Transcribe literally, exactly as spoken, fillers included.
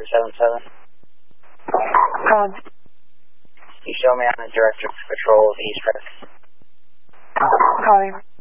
seven seven. Um, You show me on the Director of Patrol of East Rift. calling.